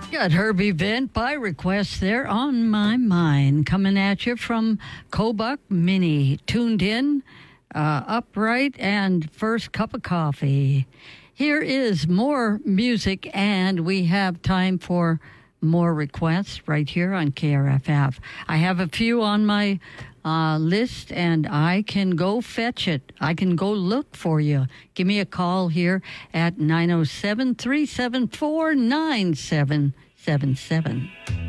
Got Herbie Vent by request there on my mind. Coming at you from Kobuk Mini. Tuned in, upright, and first cup of coffee. Here is more music, and we have time for more requests right here on KRFF. I have a few on my list, and I can go fetch it. I can go look for you. Give me a call here at 907-374-9777.